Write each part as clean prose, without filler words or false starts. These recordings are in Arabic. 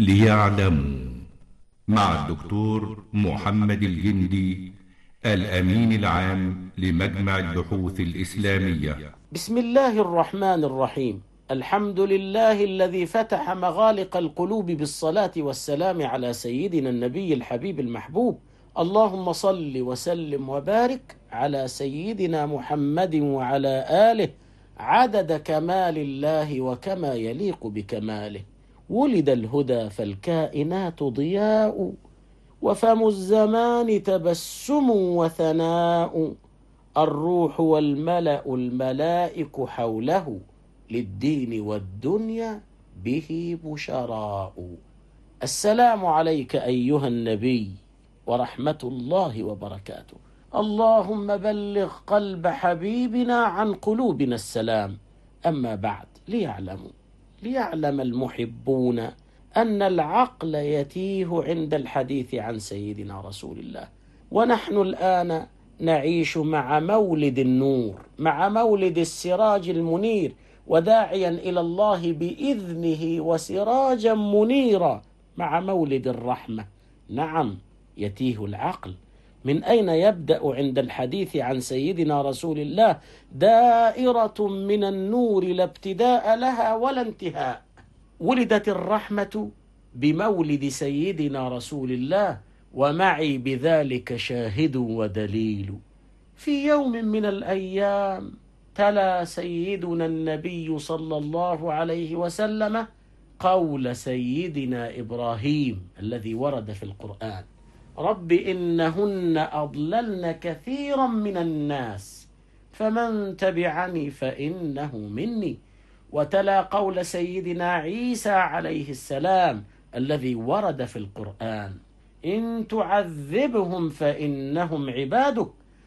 ليعلموا مع الدكتور محمد الجندي الأمين العام لمجمع البحوث الإسلامية. بسم الله الرحمن الرحيم. الحمد لله الذي فتح مغالق القلوب بالصلاة والسلام على سيدنا النبي الحبيب المحبوب. اللهم صل وسلم وبارك على سيدنا محمد وعلى آله عدد كمال الله وكما يليق بكماله. ولد الهدى فالكائنات ضياء، وفم الزمان تبسم وثناء. الروح والملأ الملائك حوله، للدين والدنيا به بشراء. السلام عليك أيها النبي ورحمة الله وبركاته. اللهم بلغ قلب حبيبنا عن قلوبنا السلام. أما بعد، ليعلم المحبون أن العقل يتيه عند الحديث عن سيدنا رسول الله. ونحن الآن نعيش مع مولد النور، مع مولد السراج المنير، وداعيا إلى الله بإذنه وسراجا منيرا، مع مولد الرحمة. نعم، يتيه العقل. من أين يبدأ عند الحديث عن سيدنا رسول الله؟ دائرة من النور لا ابتداء لها ولا انتهاء. ولدت الرحمة بمولد سيدنا رسول الله، ومعي بذلك شاهد ودليل. في يوم من الأيام تلا سيدنا النبي صلى الله عليه وسلم قول سيدنا إبراهيم الذي ورد في القرآن: رب إنهن أضللن كثيرا من الناس فمن تبعني فإنه مني. وتلا قول سيدنا عيسى عليه السلام الذي ورد في القرآن: إن تعذبهم فإنهم عبادك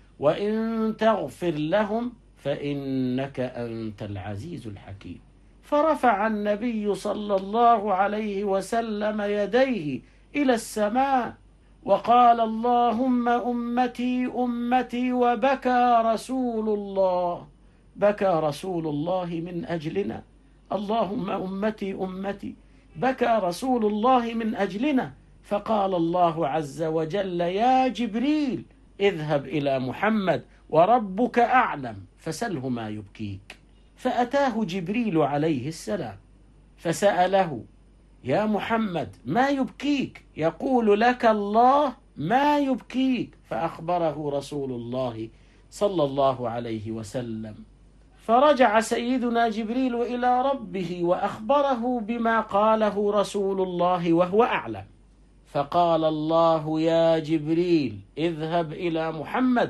وإن تغفر لهم فإنك أنت العزيز الحكيم. فرفع النبي صلى الله عليه وسلم يديه إلى السماء وقال: اللهم أمتي أمتي. وبكى رسول الله، بكى رسول الله من أجلنا. اللهم أمتي أمتي، بكى رسول الله من أجلنا. فقال الله عز وجل: يا جبريل اذهب إلى محمد وربك أعلم فسله ما يبكيك. فأتاه جبريل عليه السلام فسأله: يا محمد ما يبكيك؟ يقول لك الله ما يبكيك. فأخبره رسول الله صلى الله عليه وسلم. فرجع سيدنا جبريل إلى ربه وأخبره بما قاله رسول الله وهو أعلم. فقال الله: يا جبريل اذهب إلى محمد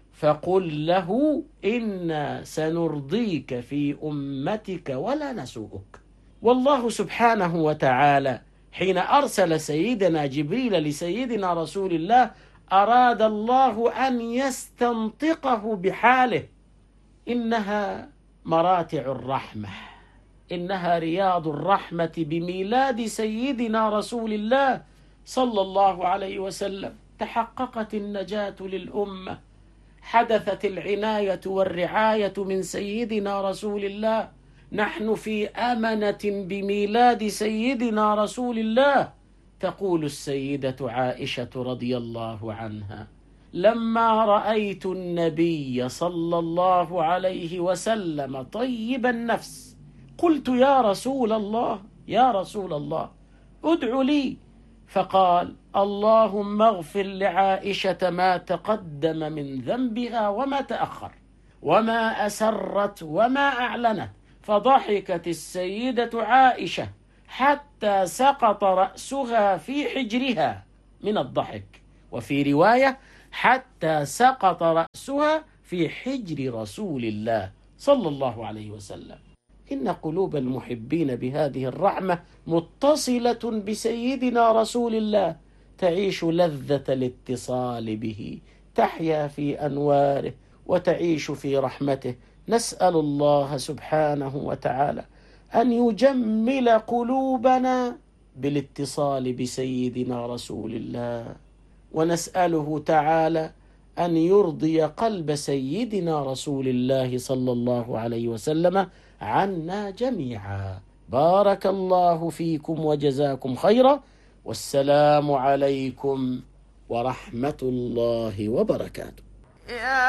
فقل له إنا سنرضيك في أمتك ولا نسوءك. والله سبحانه وتعالى حين أرسل سيدنا جبريل لسيدنا رسول الله أراد الله أن يستنطقه بحاله. إنها مراتع الرحمة، إنها رياض الرحمة بميلاد سيدنا رسول الله صلى الله عليه وسلم. تحققت النجاة للأمة، حدثت العناية والرعاية من سيدنا رسول الله. نحن في أمنة بميلاد سيدنا رسول الله. تقول السيدة عائشة رضي الله عنها: لما رأيت النبي صلى الله عليه وسلم طيب النفس قلت: يا رسول الله، يا رسول الله، ادع لي. فقال: اللهم اغفر لعائشة ما تقدم من ذنبها وما تأخر، وما أسرت وما أعلنت. فضحكت السيدة عائشة حتى سقط رأسها في حجرها من الضحك، وفي رواية حتى سقط رأسها في حجر رسول الله صلى الله عليه وسلم. إن قلوب المحبين بهذه الرحمة متصلة بسيدنا رسول الله، تعيش لذة الاتصال به، تحيا في أنواره وتعيش في رحمته. نسأل الله سبحانه وتعالى أن يجمل قلوبنا بالاتصال بسيدنا رسول الله، ونسأله تعالى أن يرضي قلب سيدنا رسول الله صلى الله عليه وسلم عنا جميعا بارك الله فيكم وجزاكم خيرا، والسلام عليكم ورحمة الله وبركاته.